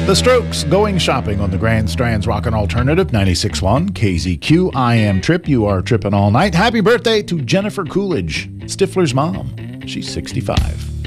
The Strokes, Going Shopping on the Grand Strand's Rockin' Alternative 96.1 KZQ. I am Trip. You are tripping all night. Happy birthday to Jennifer Coolidge, Stifler's mom. She's 65.